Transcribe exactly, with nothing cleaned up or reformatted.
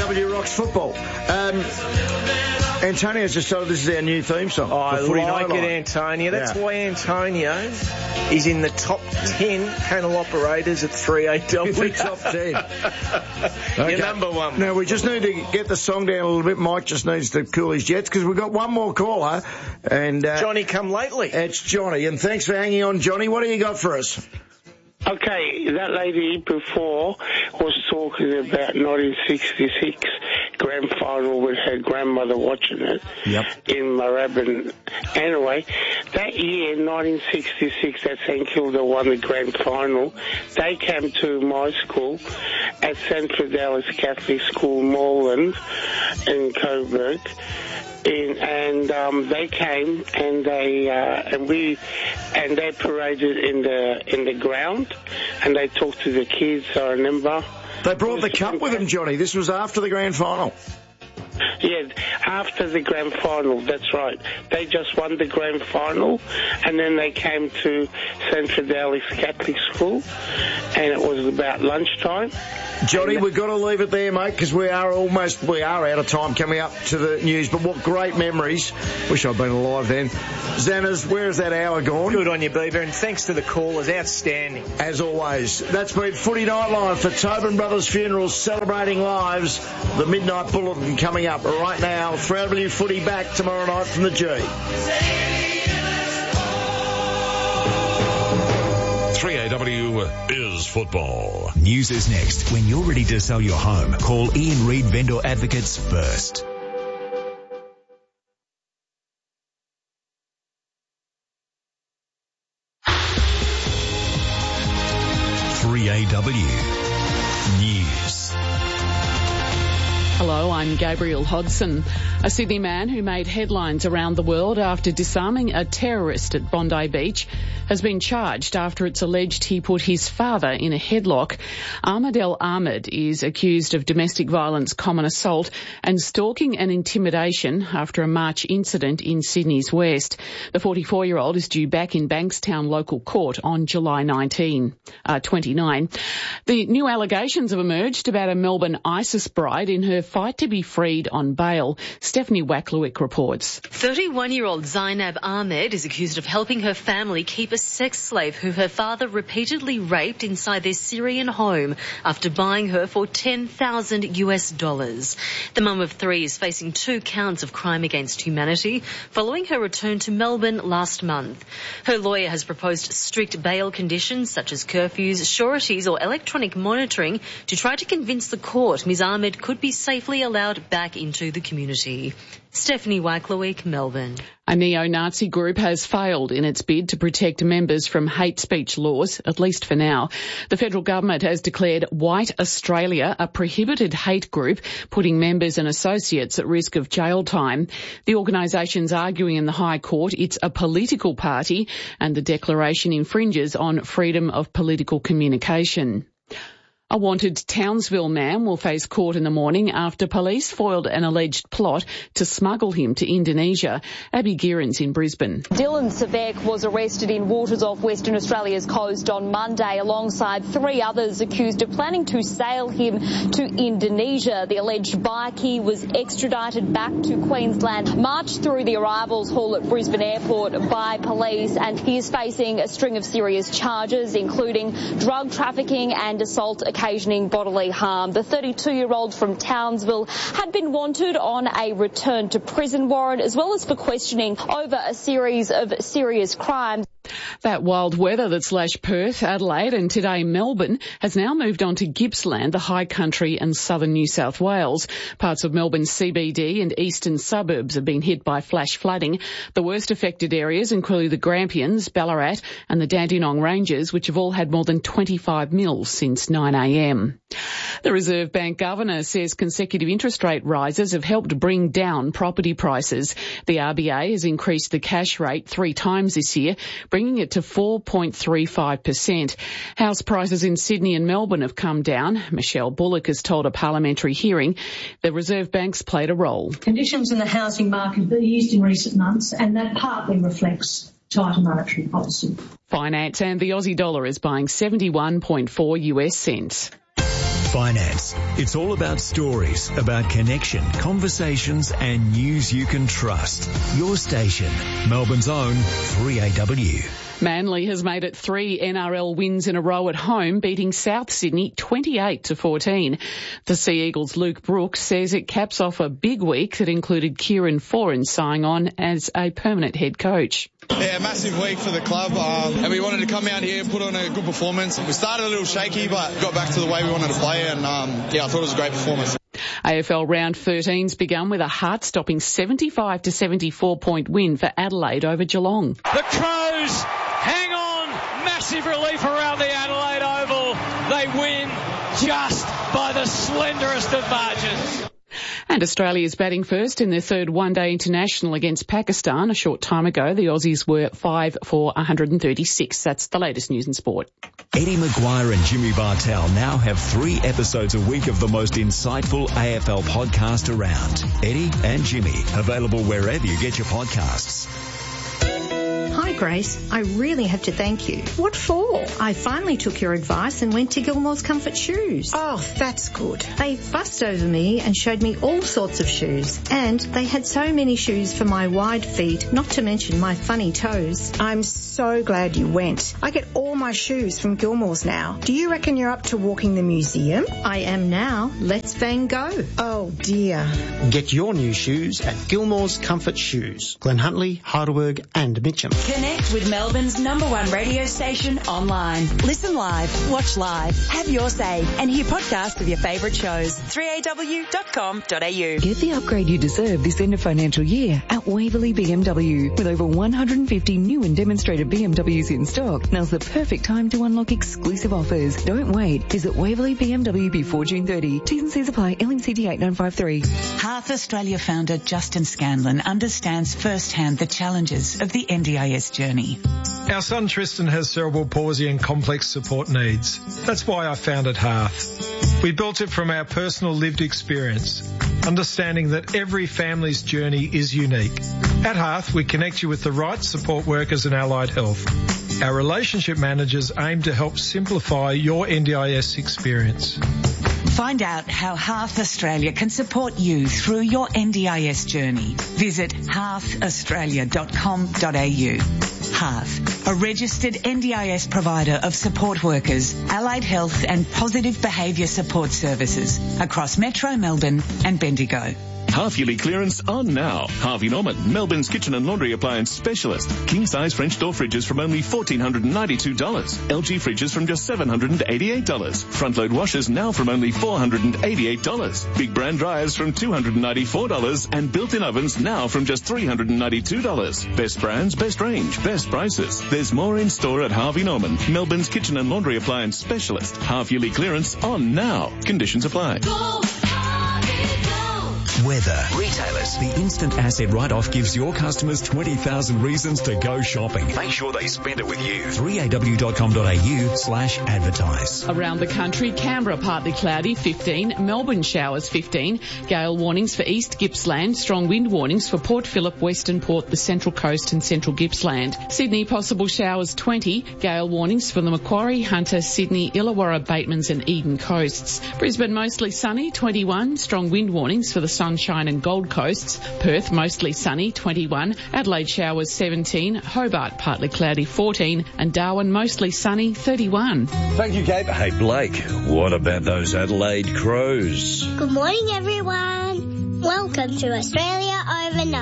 W Rocks Football. Um, Antonio's just told this is our new theme song. Oh, I like line. it, Antonio. That's yeah. why Antonio is in the top ten panel operators at three A W. The top ten. Okay. You're number one. Now, we just need to get the song down a little bit. Mike just needs to cool his jets because we've got one more caller. And uh, Johnny come lately. It's Johnny. And thanks for hanging on, Johnny. What do you got for us? Okay, that lady before was talking about nineteen sixty-six grand final with her grandmother watching it yep. in Moorabbin. Anyway, that year, nineteen sixty-six, that St Kilda won the grand final. They came to my school at Saint Fidelis Catholic School, Moreland, in Coburg. In, and um, they came and they uh, and we and they paraded in the in the ground and they talked to the kids. I remember they brought the cup with them, Johnny. This was after the grand final. Yeah, after the grand final, that's right. They just won the grand final, and then they came to Saint Fidelis Catholic School, and it was about lunchtime. Johnny, we've got to leave it there, mate, because we are almost, we are out of time coming up to the news, but what great memories. Wish I'd been alive then. Xanas, where's that hour gone? Good on you, Beaver, and thanks to the callers. Outstanding. As always. That's been Footy Nightline for Tobin Brothers Funerals, celebrating lives. The Midnight Bulletin coming up right now. three A W Footy back tomorrow night from the G. three A W is football. News is next. When you're ready to sell your home, call Ian Reid Vendor Advocates first. three A W News. Hello, I'm Gabrielle Hodson. A Sydney man who made headlines around the world after disarming a terrorist at Bondi Beach has been charged after it's alleged he put his father in a headlock. Ahmed El Ahmed is accused of domestic violence, common assault and stalking and intimidation after a March incident in Sydney's West. The forty-four-year-old is due back in Bankstown local court on July nineteenth, uh, twenty-nine. The new allegations have emerged about a Melbourne ISIS bride in her fight to be freed on bail. Stephanie Wacklewick reports. thirty-one-year-old Zainab Ahmed is accused of helping her family keep a sex slave who her father repeatedly raped inside their Syrian home after buying her for ten thousand US dollars. The mum of three is facing two counts of crime against humanity following her return to Melbourne last month. Her lawyer has proposed strict bail conditions such as curfews, sureties or electronic monitoring to try to convince the court Miz Ahmed could be safely allowed back into the community. Stephanie Wacklewick, Melbourne. A neo-Nazi group has failed in its bid to protect members from hate speech laws, at least for now. The federal government has declared White Australia a prohibited hate group, putting members and associates at risk of jail time. The organisation's arguing in the High Court it's a political party and the declaration infringes on freedom of political communication. A wanted Townsville man will face court in the morning after police foiled an alleged plot to smuggle him to Indonesia. Abby Gearans in Brisbane. Dylan Savek was arrested in waters off Western Australia's coast on Monday alongside three others accused of planning to sail him to Indonesia. The alleged bikie was extradited back to Queensland, marched through the arrivals hall at Brisbane Airport by police, and he is facing a string of serious charges, including drug trafficking and assault occasioning bodily harm. The thirty-two-year-old from Townsville had been wanted on a return to prison warrant as well as for questioning over a series of serious crimes. That wild weather that slashed Perth, Adelaide and today Melbourne has now moved on to Gippsland, the high country and southern New South Wales. Parts of Melbourne's C B D and eastern suburbs have been hit by flash flooding. The worst affected areas include the Grampians, Ballarat and the Dandenong Ranges, which have all had more than twenty-five mils since nine a m. The Reserve Bank Governor says consecutive interest rate rises have helped bring down property prices. The R B A has increased the cash rate three times this year, bringing it to four point three five percent. House prices in Sydney and Melbourne have come down. Michelle Bullock has told a parliamentary hearing the Reserve Bank's played a role. Conditions in the housing market have eased in recent months, and that partly reflects tighter monetary policy. Finance and the Aussie dollar is buying seventy-one point four US cents. finance. It's all about stories, about connection, conversations and news you can trust. Your station, Melbourne's own three A W. Manly has made it three N R L wins in a row at home, beating South Sydney twenty-eight to fourteen. The Sea Eagles' Luke Brooks says it caps off a big week that included Kieran Foran signing on as a permanent head coach. Yeah, massive week for the club, um, and we wanted to come out here and put on a good performance. We started a little shaky, but got back to the way we wanted to play, and um, yeah, I thought it was a great performance. A F L round thirteen's begun with a heart-stopping seventy-five to seventy-four point win for Adelaide over Geelong. The Crows hang on, massive relief around the Adelaide Oval. They win just by the slenderest of margins. And Australia is batting first in their third one-day international against Pakistan. A short time ago, the Aussies were five for one hundred thirty-six. That's the latest news in sport. Eddie McGuire and Jimmy Bartell now have three episodes a week of the most insightful A F L podcast around. Eddie and Jimmy, available wherever you get your podcasts. Hi Grace, I really have to thank you. What for? I finally took your advice and went to Gilmore's Comfort Shoes. Oh, that's good. They fussed over me and showed me all sorts of shoes. And they had so many shoes for my wide feet, not to mention my funny toes. I'm so glad you went. I get all my shoes from Gilmore's now. Do you reckon you're up to walking the museum? I am now. Let's Van Gogh. Oh dear. Get your new shoes at Gilmore's Comfort Shoes, Glen Huntly, Heidelberg and Mitcham. Connect with Melbourne's number one radio station online. Listen live, watch live, have your say, and hear podcasts of your favourite shows. three A W dot com dot A U. Get the upgrade you deserve this end of financial year at Waverley B M W. With over one hundred fifty new and demonstrated B M Ws in stock, now's the perfect time to unlock exclusive offers. Don't wait. Visit Waverley B M W before June thirtieth. T's and C's apply. L M C D eight nine five three. Hearth Australia founder Justin Scanlon understands firsthand the challenges of the N D I S journey. Our son Tristan has cerebral palsy and complex support needs. That's why I founded Hearth. We built it from our personal lived experience, understanding that every family's journey is unique. At Hearth, we connect you with the right support workers and allied health. Our relationship managers aim to help simplify your N D I S experience. Find out how Hearth Australia can support you through your N D I S journey. Visit hearth australia dot com dot A U. Hearth, a registered N D I S provider of support workers, allied health and positive behaviour support services across Metro Melbourne and Bendigo. Half-yearly clearance on now. Harvey Norman, Melbourne's kitchen and laundry appliance specialist. King-size French door fridges from only one thousand four hundred ninety-two dollars. L G fridges from just seven hundred eighty-eight dollars. Front-load washers now from only four hundred eighty-eight dollars. Big brand dryers from two hundred ninety-four dollars. And built-in ovens now from just three hundred ninety-two dollars. Best brands, best range, best prices. There's more in store at Harvey Norman, Melbourne's kitchen and laundry appliance specialist. Half-yearly clearance on now. Conditions apply. Go! Weather. Retailers. The instant asset write-off gives your customers twenty thousand reasons to go shopping. Make sure they spend it with you. three A W dot com dot A U slash advertise. Around the country, Canberra partly cloudy, fifteen. Melbourne showers, fifteen. Gale warnings for East Gippsland. Strong wind warnings for Port Phillip, Western Port, the Central Coast and Central Gippsland. Sydney, possible showers, twenty. Gale warnings for the Macquarie, Hunter, Sydney, Illawarra, Batemans and Eden coasts. Brisbane, mostly sunny, twenty-one. Strong wind warnings for the Sunshine and Gold Coasts. Perth, mostly sunny, twenty-one. Adelaide, showers, seventeen. Hobart, partly cloudy, fourteen. And Darwin, mostly sunny, thirty-one. Thank you, Kate. Hey, Blake, what about those Adelaide Crows? Good morning, everyone. Welcome to Australia Overnight.